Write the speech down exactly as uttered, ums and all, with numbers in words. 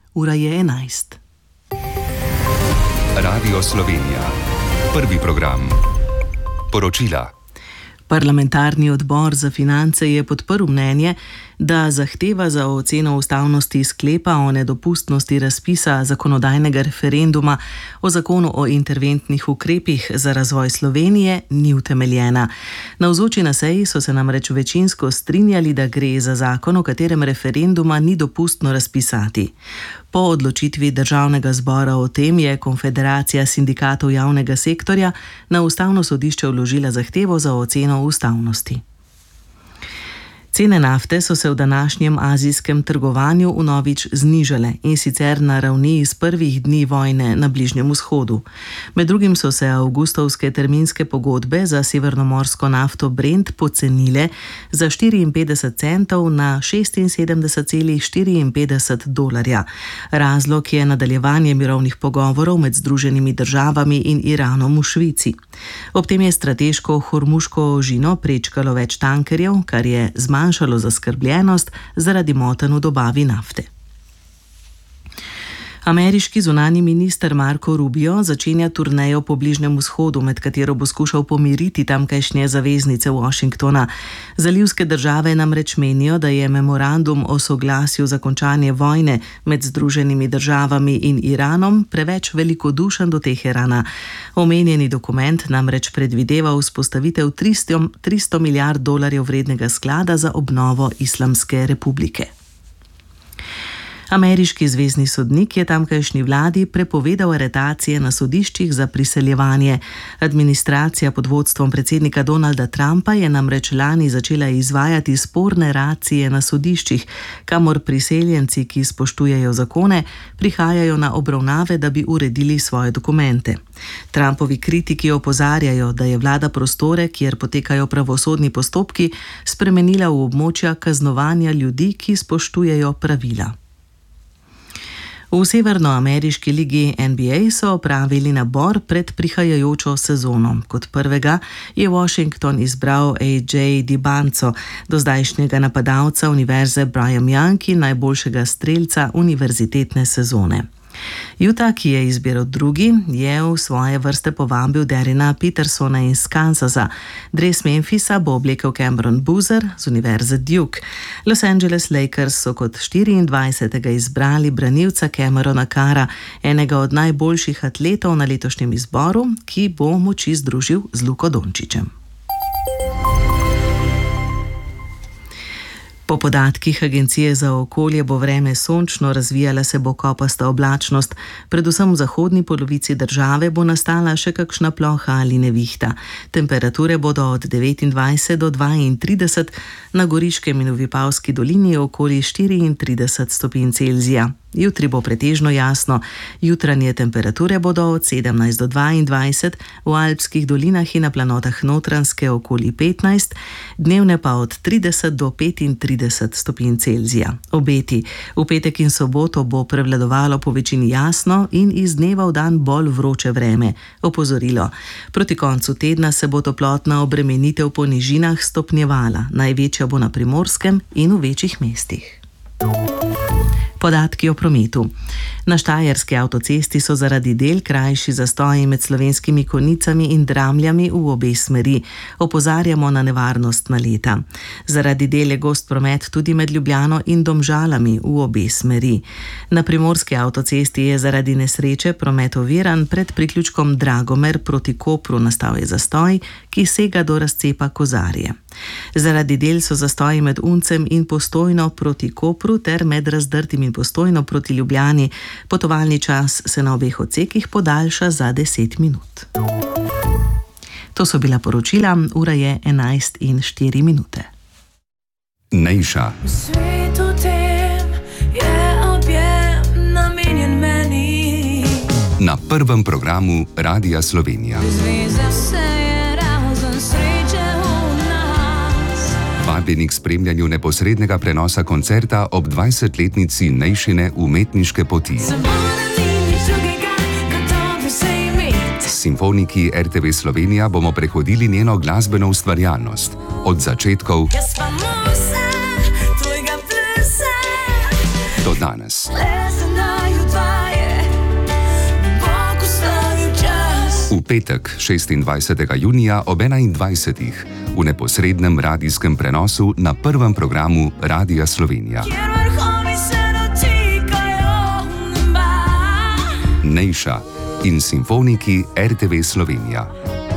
Ura je enajst. Radio Slovenija. Prvi program. Poročila. Parlamentarni odbor za finance je podprl mnenje, da zahteva za oceno ustavnosti sklepa o nedopustnosti razpisa zakonodajnega referenduma o zakonu o interventnih ukrepih za razvoj Slovenije ni utemeljena. Navzoči na seji so se namreč večinsko strinjali, da gre za zakon, o katerem referenduma ni dopustno razpisati. Po odločitvi državnega zbora o tem je Konfederacija sindikatov javnega sektorja na ustavno sodišče vložila zahtevo za oceno ustavnosti. Cene nafte so se v današnjem azijskem trgovanju vnovič znižale, in sicer na ravni iz prvih dni vojne na Bližnjem vzhodu. Med drugim so se avgustovske terminske pogodbe za severnomorsko nafto Brent pocenile za štiriinpetdeset centov na šestinsedemdeset celih štiriinpetdeset dolarja. Razlog je nadaljevanje mirovnih pogovorov med Združenimi državami in Iranom v Švici. Ob tem je strateško Hormuško ožino prečkalo več tankerjev, kar je zmanjšalo manjšalo zaskrbljenost zaradi motenj v dobavi nafte. Ameriški zunanji minister Marco Rubio začenja turnejo po Bližnjem vzhodu, med katero bo skušal pomiriti tamkajšnje zaveznice Washingtona. Zalivske države namreč menijo, da je memorandum o soglasju za končanje vojne med Združenimi državami in Iranom preveč velikodušen do Teherana. Omenjeni dokument namreč predvideva vzpostavitev tristo milijard dolarjev vrednega sklada za obnovo Islamske republike. Ameriški zvezni sodnik je tamkajšnji vladi prepovedal aretacije na sodiščih za priseljevanje. Administracija pod vodstvom predsednika Donalda Trumpa je namreč lani začela izvajati sporne racije na sodiščih, kamor priseljenci, ki spoštujejo zakone, prihajajo na obravnave, da bi uredili svoje dokumente. Trumpovi kritiki opozarjajo, da je vlada prostore, kjer potekajo pravosodni postopki, spremenila v območja kaznovanja ljudi, ki spoštujejo pravila. V severnoameriški ligi N B A so opravili nabor pred prihajajočo sezono. Kot prvega je Washington izbral A J Dibanco, dozdajšnjega napadalca univerze Brigham Young in najboljšega strelca univerzitetne sezone. Utah, ki je izbiral drugi, je v svoje vrste povabil Derrina Petersona iz Kansasa. Dres Memphisa bo oblekel Cameron Boozer z univerze Duke. Los Angeles Lakers so kot štiriindvajsetega izbrali branilca Camerona Carra, enega od najboljših atletov na letošnjem izboru, ki bo moči združil z Luko Dončićem. Po podatkih Agencije za okolje bo vreme sončno, razvijala se bo kopasta oblačnost, predvsem v zahodni polovici države bo nastala še kakšna ploha ali nevihta. Temperature bodo od devetindvajset do dvaintrideset, na Goriškem in v Vipavski dolini okoli štiriintrideset stopinj Celzija. Jutri bo pretežno jasno, jutranje temperature bodo od sedemnajst do dvaindvajset, v alpskih dolinah in na planotah Notranjske okoli petnajst, dnevne pa od trideset do petintrideset stopinj Celzija. Obeti: v petek in soboto bo prevladovalo po večini jasno in iz dneva v dan bolj vroče vreme. Opozorilo: proti koncu tedna se bo toplotna obremenitev po nižinah stopnjevala, največja bo na Primorskem in v večjih mestih. Podatki o prometu. Na štajerski avtocesti so zaradi del krajši zastoji med Slovenskimi Konjicami in Dramljami v obe smeri. Opozarjamo na nevarnost naleta. Zaradi del je gost promet tudi med Ljubljano in Domžalami v obe smeri. Na primorski avtocesti je zaradi nesreče promet oviran pred priključkom Dragomer proti Kopru, nastal je zastoj, ki sega do razcepa Kozarje. Zaradi del so zastoji med Uncem in Postojno proti Kopru ter med Razdrtim in Postojno proti Ljubljani. Potovalni čas se na obeh odsekih podaljša za deset minut. To so bila poročila, ura je enajst in štiri minute. Nejša. V svetu tem je objem namenjen meni. Na prvem programu Radia Slovenija. Zveza se je razen sreče v nas. Vabljeni k spremljanju neposrednega prenosa koncerta ob dvajsetletnici Nejšine umetniške poti. S simfoniki R T V Slovenija bomo prehodili njeno glasbeno ustvarjalnost. Od začetkov do danes. petek, šestindvajsetega junija ob enaindvajsetih v neposrednem radijskem prenosu na prvem programu Radia Slovenija. Nejša in simfoniki R T V Slovenija.